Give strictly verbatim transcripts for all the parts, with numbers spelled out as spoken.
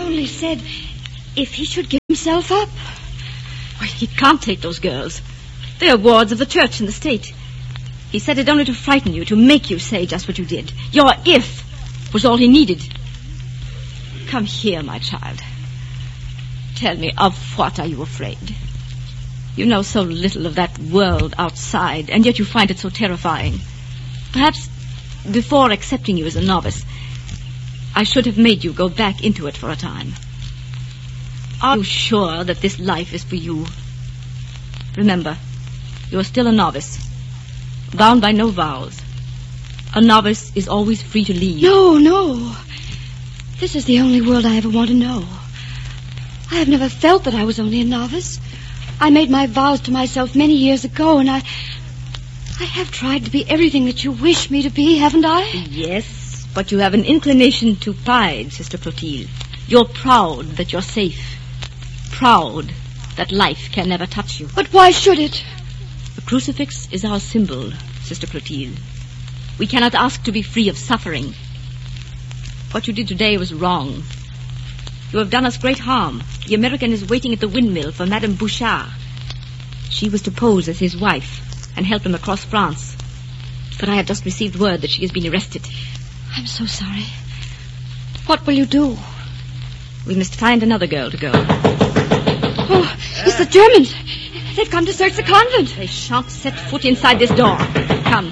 only said if he should give himself up. Well, he can't take those girls. They are wards of the church and the state. He said it only to frighten you, to make you say just what you did. Your if was all he needed. Come here, my child. Tell me, of what are you afraid? You know so little of that world outside, and yet you find it so terrifying. Perhaps before accepting you as a novice, I should have made you go back into it for a time. Are you sure that this life is for you? Remember, you are still a novice, bound by no vows. A novice is always free to leave. No, no. This is the only world I ever want to know. I have never felt that I was only a novice. I made my vows to myself many years ago, and I... I have tried to be everything that you wish me to be, haven't I? Yes, but you have an inclination to pride, Sister Clotilde. You're proud that you're safe. Proud that life can never touch you. But why should it? The crucifix is our symbol, Sister Clotilde. We cannot ask to be free of suffering. What you did today was wrong. You have done us great harm. The American is waiting at the windmill for Madame Bouchard. She was to pose as his wife and help him across France. But I have just received word that she has been arrested. I'm so sorry. What will you do? We must find another girl to go. Oh, it's the Germans. They've come to search the convent. They shan't set foot inside this door. Come.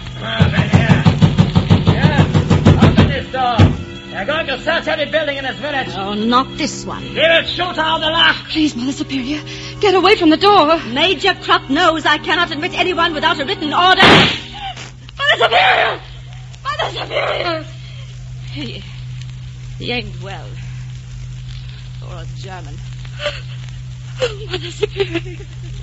Open this door. They're going to search every building in this village. Oh, not this one. We will shoot out the lock. Please, Mother Superior, get away from the door. Major Krupp knows I cannot admit anyone without a written order. Mother Superior! Mother Superior! He, he ain't well. Or a German. Mother Superior.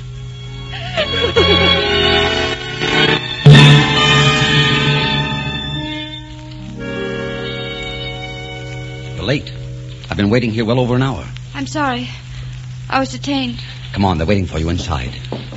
You're late. I've been waiting here well over an hour. I'm sorry. I was detained. Come on, they're waiting for you inside.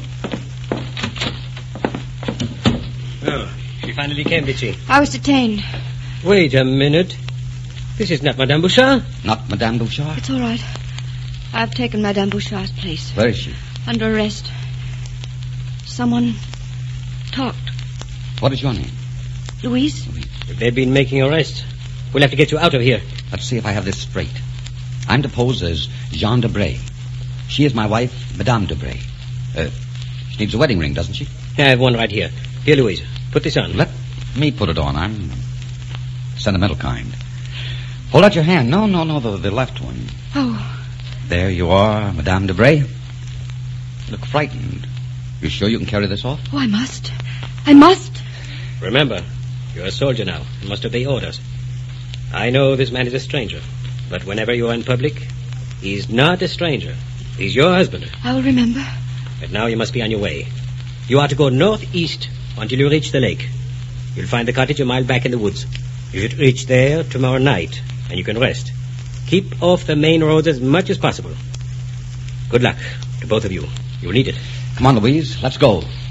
Oh, she finally came, did she? I was detained. Wait a minute. This is not Madame Bouchard? Not Madame Bouchard? It's all right. I've taken Madame Bouchard's place. Where is she? Under arrest. Someone talked. What is your name? Louise? Louise. If they've been making arrests, we'll have to get you out of here. Let's see if I have this straight. I'm to pose as Jean Debray. She is my wife, Madame Debray. Uh, she needs a wedding ring, doesn't she? I have one right here. Here, Louise, put this on. Let me put it on. I'm sentimental kind. Hold out your hand. No, no, no, the, the left one. Oh. There you are, Madame Debray. You look frightened. You sure you can carry this off? Oh, I must. I must. Remember, you're a soldier now and must obey orders. I know this man is a stranger, but whenever you are in public, he's not a stranger. He's your husband. I'll remember. But now you must be on your way. You are to go northeast until you reach the lake. You'll find the cottage a mile back in the woods. You should reach there tomorrow night, and you can rest. Keep off the main roads as much as possible. Good luck to both of you. You'll need it. Come on, Louise. Let's go.